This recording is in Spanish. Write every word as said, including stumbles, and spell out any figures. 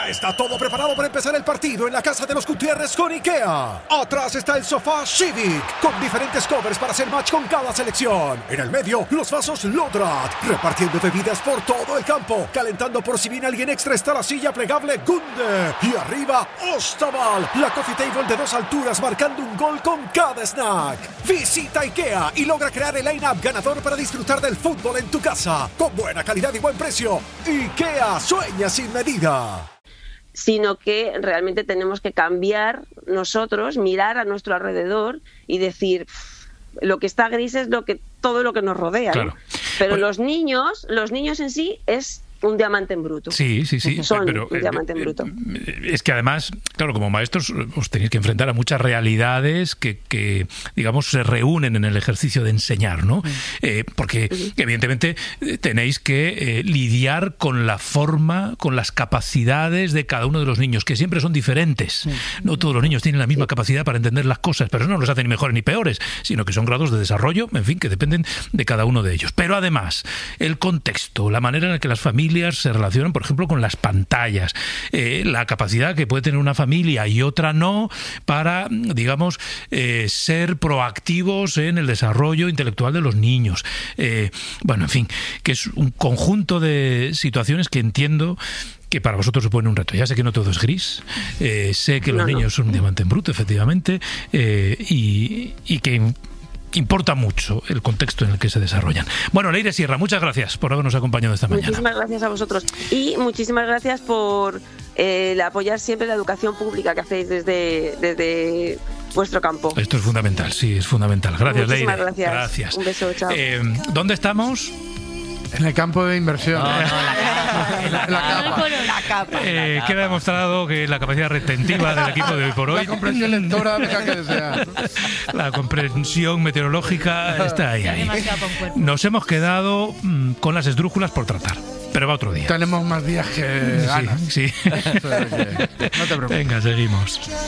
Ya está todo preparado para empezar el partido en la casa de los Gutiérrez con IKEA. Atrás está el sofá Civic, con diferentes covers para hacer match con cada selección. En el medio, los vasos Lodrat, repartiendo bebidas por todo el campo. Calentando por si viene alguien extra está la silla plegable Gunde. Y arriba, Ostaval, la coffee table de dos alturas marcando un gol con cada snack. Visita IKEA y logra crear el line-up ganador para disfrutar del fútbol en tu casa. Con buena calidad y buen precio. IKEA, sueña sin medida. Sino que realmente tenemos que cambiar nosotros, mirar a nuestro alrededor y decir, lo que está gris es lo que todo lo que nos rodea, claro. ¿no? Pero bueno, los niños, los niños en sí es un diamante en bruto. Sí, sí, sí. Son pero, un diamante en bruto. Es que además, claro, como maestros os tenéis que enfrentar a muchas realidades que, que digamos, se reúnen en el ejercicio de enseñar, ¿no? Eh, porque, uh-huh. evidentemente, tenéis que eh, lidiar con la forma, con las capacidades de cada uno de los niños, que siempre son diferentes. Uh-huh. No todos los niños tienen la misma sí. capacidad para entender las cosas, pero eso no los hace ni mejores ni peores, sino que son grados de desarrollo, en fin, que dependen de cada uno de ellos. Pero además, el contexto, la manera en la que las familias se relacionan, por ejemplo, con las pantallas, eh, la capacidad que puede tener una familia y otra no para, digamos, eh, ser proactivos en el desarrollo intelectual de los niños. Eh, bueno, en fin, que es un conjunto de situaciones que entiendo que para vosotros supone un reto. Ya sé que no todo es gris, eh, sé que los no, niños no. son un diamante en bruto, efectivamente, eh, y, y que importa mucho el contexto en el que se desarrollan. Bueno, Leire Sierra, muchas gracias por habernos acompañado esta mañana. Muchísimas gracias a vosotros y muchísimas gracias por eh, apoyar siempre la educación pública que hacéis desde, desde vuestro campo. Esto es fundamental, sí, es fundamental. Gracias, muchísimas Leire. Gracias. gracias. Un beso, chao. Eh, ¿Dónde estamos? En el campo de inversión. No, no, la capa. La, la capa. La capa. Eh, queda demostrado que la capacidad retentiva del equipo de hoy por hoy. La comprensión lectora, venga que desea. La comprensión meteorológica está ahí. ahí. Nos hemos quedado mmm, con las esdrújulas por tratar. Pero va otro día. Tenemos más días que ganas. Sí, sí. No te preocupes. Venga, seguimos.